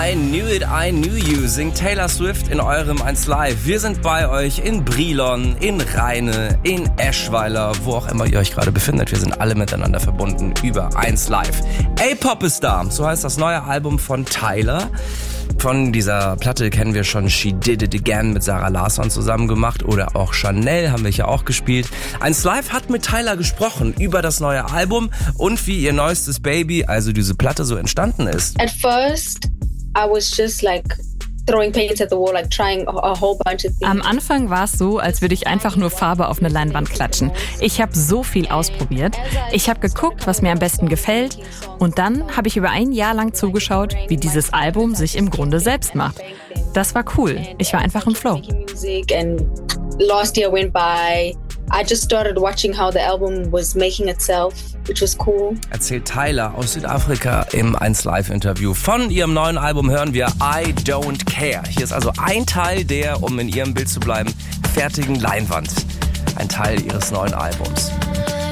I Knew It, I Knew You singt Taylor Swift in eurem 1 Live. Wir sind bei euch in Brilon, in Rheine, in Eschweiler, wo auch immer ihr euch gerade befindet. Wir sind alle miteinander verbunden über 1 Live. A-Pop ist da, so heißt das neue Album von Tyler. Von dieser Platte kennen wir schon She Did It Again mit Sarah Larsson zusammen gemacht oder auch Chanel haben wir hier auch gespielt. 1 Live hat mit Tyler gesprochen über das neue Album und wie ihr neuestes Baby, also diese Platte, so entstanden ist. At first, I was just like throwing paints at the wall, like trying a whole bunch of things. Am Anfang war es so, als würde ich einfach nur Farbe auf eine Leinwand klatschen. Ich habe so viel ausprobiert. Ich habe geguckt, was mir am besten gefällt. Und dann habe ich über ein Jahr lang zugeschaut, wie dieses Album sich im Grunde selbst macht. Das war cool. Ich war einfach im Flow. Last year went by. I just started watching how the album was making itself, which was cool. Erzählt Tyler aus Südafrika im 1 Live-Interview. Von ihrem neuen Album hören wir I Don't Care. Hier ist also ein Teil der, um in ihrem Bild zu bleiben, fertigen Leinwand. Ein Teil ihres neuen Albums.